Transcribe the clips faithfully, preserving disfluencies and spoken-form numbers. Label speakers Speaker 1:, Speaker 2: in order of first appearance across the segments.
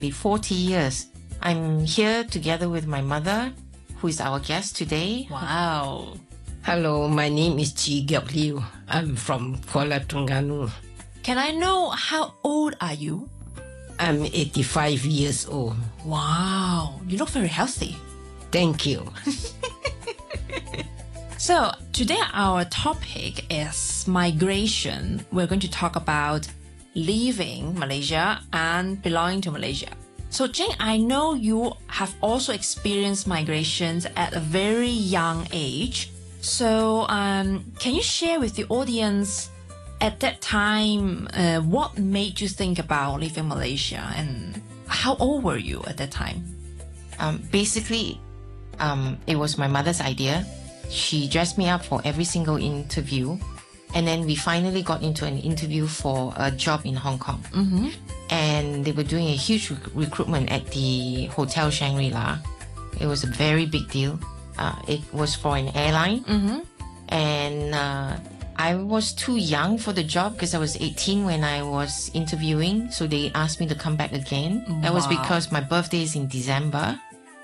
Speaker 1: Be forty years. I'm here together with my mother, who is our guest today.
Speaker 2: Wow.
Speaker 3: Hello, my name is Chi Gyok Liu. I'm from Kuala Terengganu.
Speaker 2: Can I know how old are you?
Speaker 3: I'm eighty-five years old.
Speaker 2: Wow, you look very healthy.
Speaker 3: Thank you.
Speaker 2: So today our topic is migration. We're going to talk about leaving Malaysia and belonging to Malaysia. So Jane, I know you have also experienced migrations at a very young age. So um, can you share with the audience at that time uh, what made you think about leaving Malaysia, and how old were you at that time?
Speaker 1: Um, basically, um, it was my mother's idea. She dressed me up for every single interview. And then we finally got into an interview for a job in Hong Kong.
Speaker 2: Mm-hmm.
Speaker 1: And they were doing a huge rec- recruitment at the Hotel Shangri-La. It was a very big deal. Uh, it was for an airline.
Speaker 2: Mm-hmm.
Speaker 1: And uh, I was too young for the job because I was eighteen when I was interviewing. So they asked me to come back again.
Speaker 2: Wow.
Speaker 1: That was because my birthday is in December.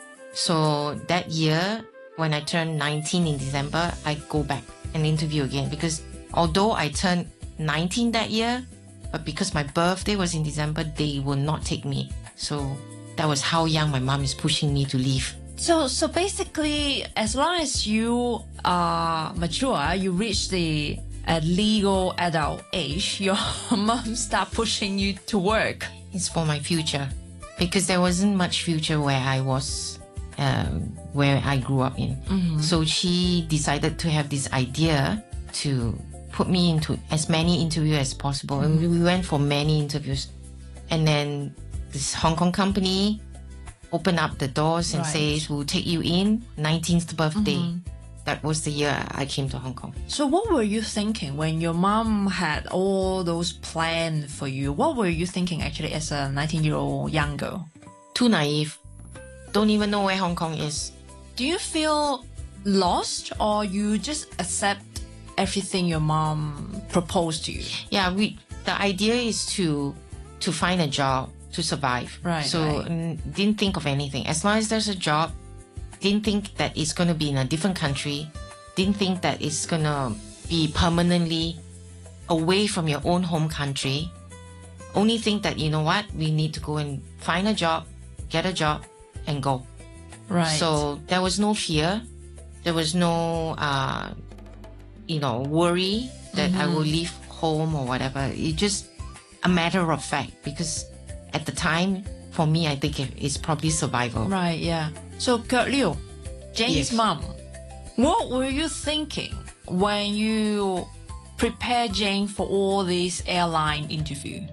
Speaker 1: So that year, when I turned nineteen in December, I go back and interview again. Because although I turned nineteen that year, but because my birthday was in December, they will not take me. So that was how young my mom is pushing me to leave.
Speaker 2: So, so basically, as long as you are mature, you reach the uh, legal adult age, your mom start pushing you to work.
Speaker 1: It's for my future. Because there wasn't much future where I was, uh, where I grew up in.
Speaker 2: Mm-hmm.
Speaker 1: So she decided to have this idea to put me into as many interviews as possible. And we went for many interviews. And then this Hong Kong company opened up the doors and
Speaker 2: Right.
Speaker 1: says, we'll take you in, nineteenth birthday.
Speaker 2: Mhm.
Speaker 1: That was the year I came to Hong Kong.
Speaker 2: So what were you thinking when your mom had all those plans for you? What were you thinking actually as a nineteen-year-old young girl?
Speaker 1: Too naive. Don't even know where Hong Kong is.
Speaker 2: Do you feel lost, or you just accept everything your mom proposed to you?
Speaker 1: Yeah, we. The idea is to to find a job to survive.
Speaker 2: Right,
Speaker 1: So
Speaker 2: right.
Speaker 1: mm, didn't think of anything. As long as there's a job, didn't think that it's gonna be in a different country. Didn't think that it's gonna be permanently away from your own home country. Only think that, you know what, we need to go and find a job, get a job, and go.
Speaker 2: Right.
Speaker 1: So there was no fear. There was no, uh, you know, worry that I will leave home or whatever. It's just a matter of fact, because at the time, for me, I think it- it's probably survival.
Speaker 2: Right, yeah. So, Gyok Liu, Jane's
Speaker 3: Yes.
Speaker 2: mom, what were you thinking when you prepared Jane for all these airline interview?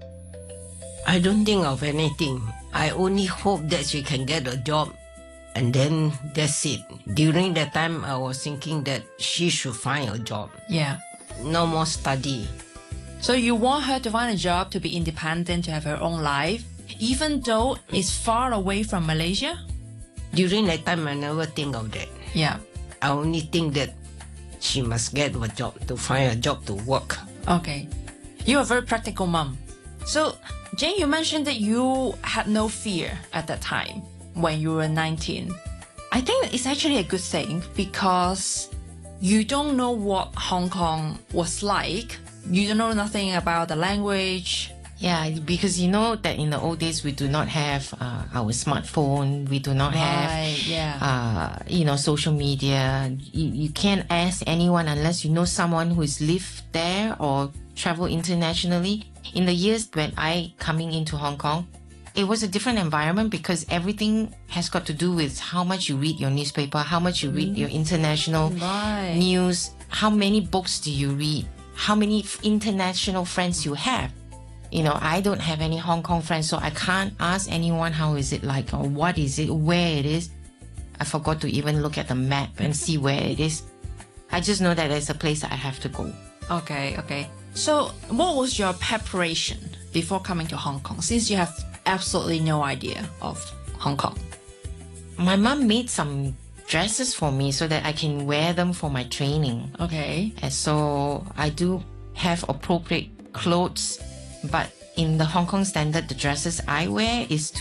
Speaker 3: I don't think of anything. I only hope that she can get a job. And then that's it. During that time, I was thinking that she should find a job.
Speaker 2: Yeah.
Speaker 3: No more study.
Speaker 2: So you want her to find a job, to be independent, to have her own life, even though it's far away from Malaysia?
Speaker 3: During that time, I never think of that.
Speaker 2: Yeah.
Speaker 3: I only think that she must get a job, to find a job to work.
Speaker 2: Okay. You're a very practical mom. So, Jane, you mentioned that you had no fear at that time when you were nineteen. I think it's actually a good thing because you don't know what Hong Kong was like. You don't know nothing about the language.
Speaker 1: Yeah, because you know that in the old days, we do not have uh, our smartphone. We do not have,
Speaker 2: Right, yeah.
Speaker 1: uh, you know, social media. You, you can't ask anyone unless you know someone who's lived there or traveled internationally. In the years when I coming into Hong Kong, it was a different environment because everything has got to do with how much you read your newspaper, how much you read your international
Speaker 2: Right.
Speaker 1: news, how many books do you read, how many f- international friends you have. You know, I don't have any Hong Kong friends, so I can't ask anyone how is it like or what is it, where it is. I forgot to even look at the map and see where it is. I just know that there's a place I have to go.
Speaker 2: Okay, okay. So, what was your preparation before coming to Hong Kong, since you have absolutely no idea of Hong Kong?
Speaker 1: My mom made some dresses for me so that I can wear them for my training.
Speaker 2: Okay.
Speaker 1: And so I do have appropriate clothes, but in the Hong Kong standard, the dresses I wear is